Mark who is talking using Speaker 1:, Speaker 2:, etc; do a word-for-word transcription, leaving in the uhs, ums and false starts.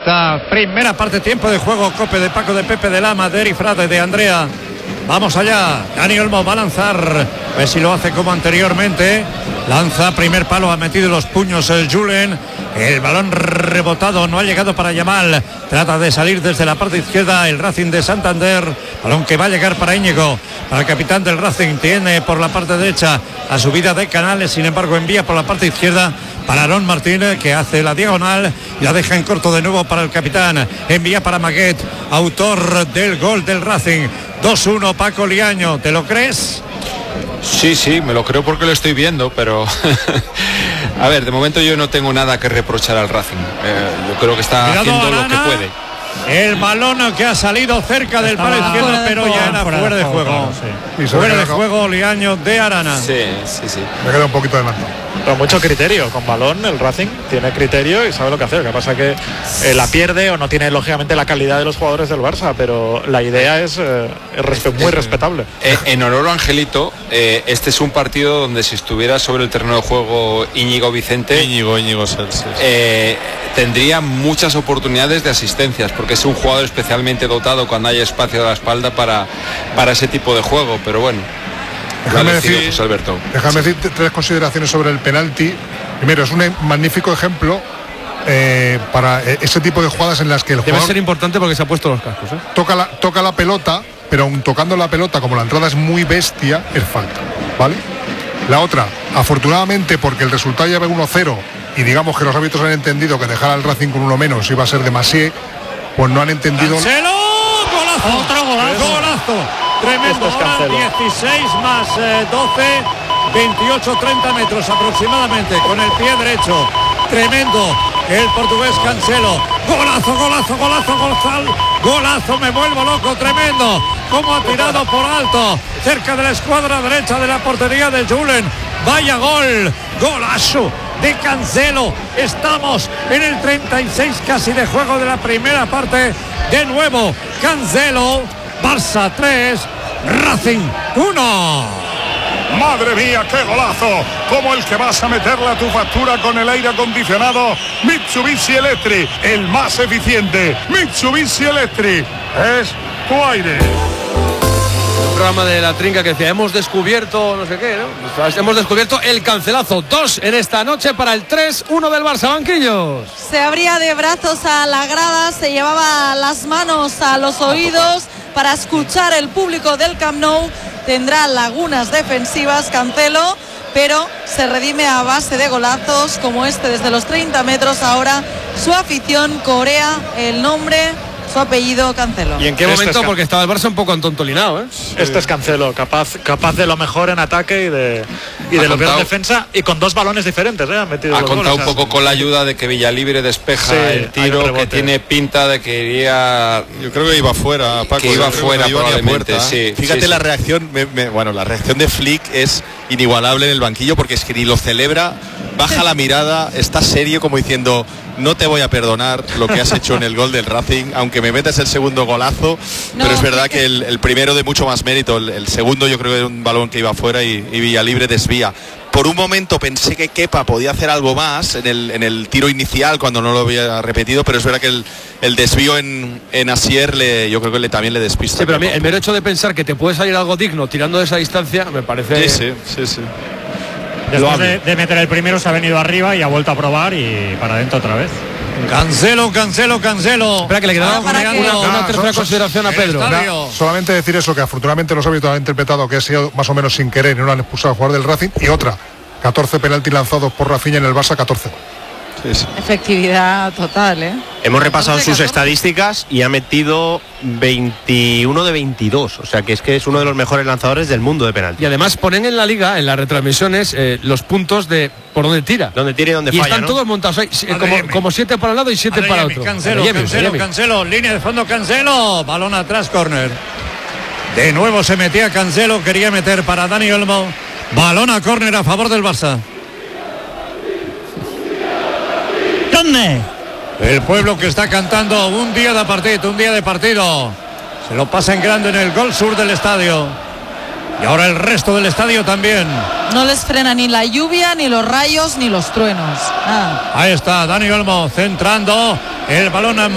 Speaker 1: esta primera parte, tiempo de juego. Cope de Paco, de Pepe, de Lama, de Eri Frade, de Andrea. Vamos allá. Dani Olmo va a lanzar, a ver si lo hace como anteriormente. Lanza, primer palo, ha metido los puños el Julen. El balón rebotado, no ha llegado para Yamal. Trata de salir desde la parte izquierda el Racing de Santander. Balón que va a llegar para Íñigo, para el capitán del Racing. Tiene por la parte derecha a subida de Canales, sin embargo envía por la parte izquierda para Aaron Martínez, que hace la diagonal y la deja en corto de nuevo para el capitán. Envía para Maguet, autor del gol del Racing. dos uno, Paco Liaño, ¿te lo crees?
Speaker 2: Sí, sí, me lo creo porque lo estoy viendo, pero a ver, de momento yo no tengo nada que reprochar al Racing. Eh, yo creo que está Cuidado, haciendo Arana. Lo que puede.
Speaker 1: El balón que ha salido cerca del palo izquierdo, pero ya era fuera, fuera de juego. Claro, sí. Fuera de juego, Liaño de Arana.
Speaker 2: Sí, sí, sí.
Speaker 3: Me queda un poquito adelantado.
Speaker 4: Con mucho criterio, con balón el Racing tiene criterio y sabe lo que hacer. Lo que pasa es que eh, la pierde o no tiene lógicamente la calidad de los jugadores del Barça, pero la idea es, eh, es respe muy respetable.
Speaker 2: Eh, en honor a Angelito, eh, este es un partido donde si estuviera sobre el terreno de juego Íñigo Vicente,
Speaker 5: Íñigo, Íñigo, sí, sí.
Speaker 2: Eh, tendría muchas oportunidades de asistencias, porque es un jugador especialmente dotado cuando hay espacio a la espalda para, para ese tipo de juego, pero bueno.
Speaker 3: Déjame decir, José Alberto. déjame decir tres consideraciones sobre el penalti. Primero, es un magnífico ejemplo eh, para ese tipo de jugadas en las que el
Speaker 5: Debe
Speaker 3: jugador
Speaker 5: ser importante porque se ha puesto los cascos, ¿eh?
Speaker 3: toca, la, toca la pelota, pero aun tocando la pelota, como la entrada es muy bestia, es falta, ¿vale? La otra, afortunadamente, porque el resultado ya ve uno cero y digamos que los árbitros han entendido que dejar al Racing con uno menos iba a ser demasiado, pues no han entendido.
Speaker 1: ¡Cancelo! ¡Golazo! ¡Otro golazo! ¡Golazo! Tremendo, ahora dieciséis más eh, doce, veintiocho, treinta metros aproximadamente con el pie derecho. Tremendo el portugués Cancelo. Golazo, golazo, golazo, golazo, golazo, me vuelvo loco, tremendo. Como ha tirado por alto, cerca de la escuadra derecha de la portería de Julen. Vaya gol, golazo de Cancelo. Estamos en el treinta y seis casi de juego de la primera parte. De nuevo, Cancelo. Barça tres, Racing uno.
Speaker 6: Madre mía, qué golazo, como el que vas a meterle a tu factura con el aire acondicionado Mitsubishi Electric, el más eficiente. Mitsubishi Electric es tu aire.
Speaker 5: Un programa de La Trinca que decía, hemos descubierto no sé qué, ¿no? Hemos descubierto el cancelazo. Dos en esta noche para el tres uno del Barça. Banquillos.
Speaker 7: Se abría de brazos a la grada, se llevaba las manos a los oídos para escuchar el público del Camp Nou. Tendrá lagunas defensivas Cancelo, pero se redime a base de golazos como este desde los treinta metros. Ahora su afición corea el nombre, su apellido, Cancelo.
Speaker 5: ¿Y en qué
Speaker 4: este
Speaker 5: momento?
Speaker 4: Es
Speaker 5: Porque estaba el Barça un poco antontolinado, ¿eh?
Speaker 4: Este es Cancelo, capaz, capaz de lo mejor en ataque y de, y de lo peor en defensa, y con dos balones diferentes, ¿eh? Ha, metido
Speaker 2: ha
Speaker 4: los
Speaker 2: contado
Speaker 4: goles,
Speaker 2: un poco con la ayuda de que Villalibre despeja sí, el tiro, que tiene pinta de que iría.
Speaker 5: Yo creo que iba fuera, Paco.
Speaker 2: Que iba fuera,
Speaker 5: que iba
Speaker 2: probablemente.
Speaker 5: Puerta.
Speaker 2: Sí,
Speaker 8: Fíjate
Speaker 2: sí,
Speaker 8: la
Speaker 2: sí.
Speaker 8: reacción, me, me, bueno, la reacción de Flick es inigualable en el banquillo porque es que ni lo celebra, baja la mirada, está serio como diciendo, no te voy a perdonar lo que has hecho en el gol del Racing, aunque me metas el segundo golazo, no, pero es verdad que el, el primero de mucho más mérito, el, el segundo yo creo que era un balón que iba fuera y, y Villalibre desvía. Por un momento pensé que Kepa podía hacer algo más en el, en el tiro inicial cuando no lo había repetido, pero es verdad que el, el desvío en, en Asier le, yo creo que le, también le despista.
Speaker 5: Sí, pero a mí el mero hecho de pensar que te puede salir algo digno tirando de esa distancia me parece...
Speaker 8: Sí, sí, sí, sí.
Speaker 9: Después de, de meter el primero se ha venido arriba y ha vuelto a probar y para adentro otra vez.
Speaker 1: Cancelo, Cancelo, Cancelo.
Speaker 5: Espera que le quedaba una, una, una tercera consideración a Pedro.
Speaker 3: Nah, solamente decir eso, que afortunadamente los árbitros han interpretado que ha sido más o menos sin querer y no lo han expulsado al jugador del Racing. Y otra, catorce penaltis lanzados por Rafinha en el Barça, catorce.
Speaker 7: Sí, sí. Efectividad total, ¿eh?
Speaker 10: Hemos repasado sus estadísticas y ha metido veintiuno de veintidós, o sea que es que es uno de los mejores lanzadores del mundo de penalti.
Speaker 5: Y además ponen en la liga, en las retransmisiones, eh, los puntos de por dónde tira.
Speaker 10: Donde tira y donde
Speaker 5: y
Speaker 10: falla,
Speaker 5: están
Speaker 10: ¿no?
Speaker 5: todos montados ahí, como, como siete para un lado y siete para otro.
Speaker 1: Cancelo, Cancelo, Cancelo, línea de fondo, Cancelo, balón atrás, córner. De nuevo se metía Cancelo, quería meter para Dani Olmo. Balón a córner a favor del Barça. El pueblo que está cantando un día de partido, un día de partido. Se lo pasa en grande en el gol sur del estadio. Y ahora el resto del estadio también.
Speaker 7: No les frena ni la lluvia, ni los rayos, ni los truenos. Nada.
Speaker 1: Ahí está Dani Olmo centrando el balón a